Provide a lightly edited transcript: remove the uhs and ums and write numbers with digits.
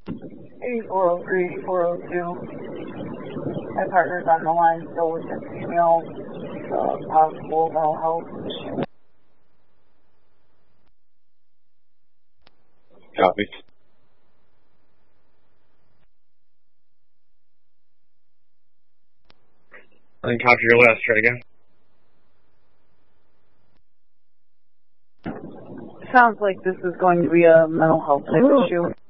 8403, 402. My partner's on the line still with the female, possible mental health. Copy. I didn't copy your last. Try again. Sounds like this is going to be a mental health type issue.